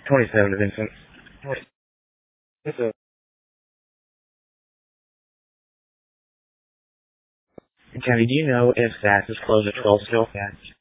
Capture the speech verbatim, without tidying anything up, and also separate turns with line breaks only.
twenty-seven to Vincent. Kenny, do you know if Saks is closed at twelve still?